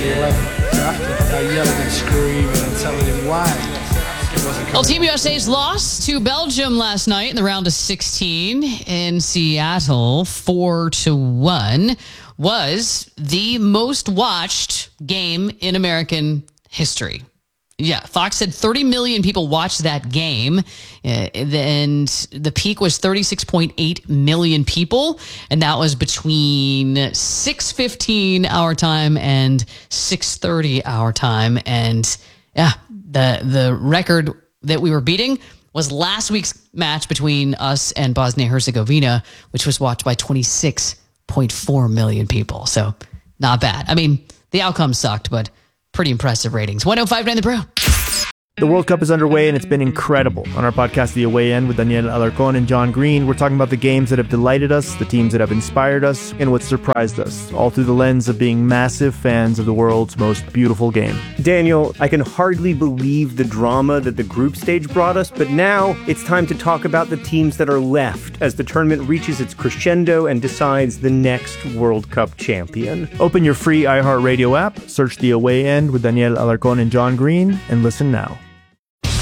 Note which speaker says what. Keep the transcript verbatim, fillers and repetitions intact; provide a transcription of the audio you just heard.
Speaker 1: the eleventh draft. I yelling and screaming and telling him why.
Speaker 2: Well, Team U S A's loss to Belgium last night in the round of sixteen in Seattle, four to one, was the most watched game in American history. Yeah, Fox said thirty million people watched that game, and the peak was thirty-six point eight million people, and that was between six fifteen our time and six thirty our time. And yeah, the the record that we were beating was last week's match between us and Bosnia-Herzegovina, which was watched by twenty-six point four million people. So not bad. I mean, the outcome sucked, but pretty impressive ratings. one oh five point nine The Brew.
Speaker 3: The World Cup is underway and it's been incredible. On our podcast, The Away End, with Daniel Alarcón and John Green, we're talking about the games that have delighted us, the teams that have inspired us, and what surprised us, all through the lens of being massive fans of the world's most beautiful game.
Speaker 4: Daniel, I can hardly believe the drama that the group stage brought us, but now it's time to talk about the teams that are left as the tournament reaches its crescendo and decides the next World Cup champion.
Speaker 3: Open your free iHeartRadio app, search The Away End with Daniel Alarcón and John Green, and listen now.